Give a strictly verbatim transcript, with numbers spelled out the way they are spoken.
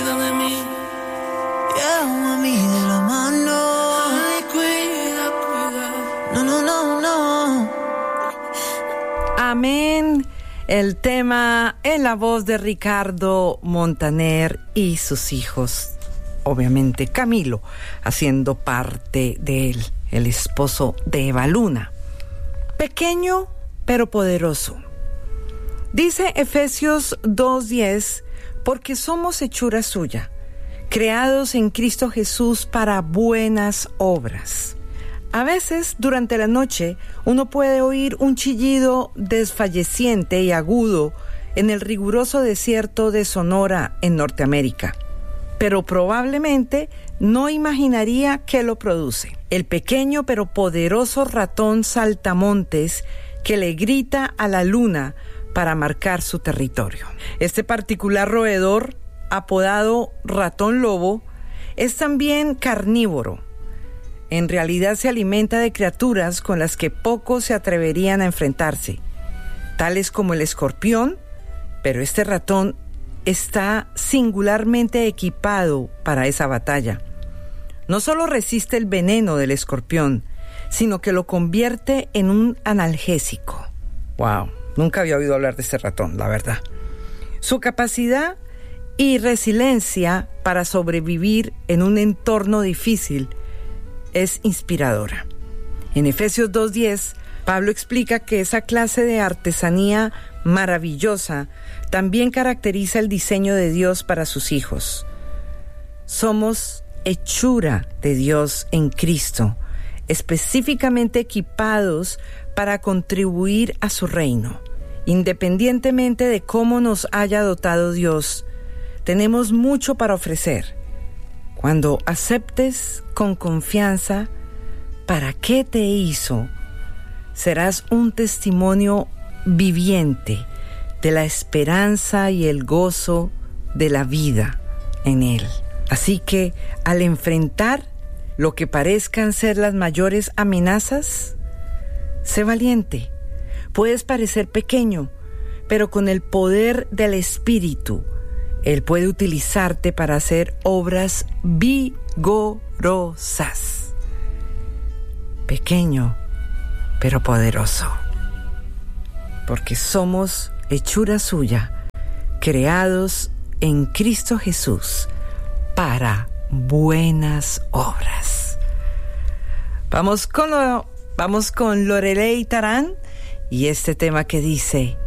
cuida de mí. Lleva a mí de la mano. Ay, cuida, cuida. No, no, no, no. Amén. El tema en la voz de Ricardo Montaner y sus hijos. Obviamente Camilo, haciendo parte de él, el esposo de Eva Luna. Pequeño, pero poderoso. Dice Efesios dos diez, porque somos hechura suya, creados en Cristo Jesús para buenas obras. A veces, durante la noche, uno puede oír un chillido desfalleciente y agudo en el riguroso desierto de Sonora, en Norteamérica. Pero probablemente no imaginaría qué lo produce. El pequeño pero poderoso ratón saltamontes que le grita a la luna para marcar su territorio. Este particular roedor, apodado ratón lobo, es también carnívoro. En realidad se alimenta de criaturas con las que pocos se atreverían a enfrentarse, tales como el escorpión, pero este ratón está singularmente equipado para esa batalla. No solo resiste el veneno del escorpión, sino que lo convierte en un analgésico. ¡Wow! Nunca había oído hablar de este ratón, la verdad. Su capacidad y resiliencia para sobrevivir en un entorno difícil es inspiradora. En Efesios dos diez, Pablo explica que esa clase de artesanía maravillosa también caracteriza el diseño de Dios para sus hijos. Somos hechura de Dios en Cristo, específicamente equipados para contribuir a su reino. Independientemente de cómo nos haya dotado Dios, tenemos mucho para ofrecer. Cuando aceptes con confianza para qué te hizo, serás un testimonio viviente de la esperanza y el gozo de la vida en Él. Así que al enfrentar lo que parezcan ser las mayores amenazas, sé valiente. Puedes parecer pequeño, pero con el poder del Espíritu, Él puede utilizarte para hacer obras vigorosas. Pequeño, pero poderoso. Porque somos hechura suya, creados en Cristo Jesús para buenas obras. Vamos con, lo, vamos con Lorelei Tarán y este tema que dice: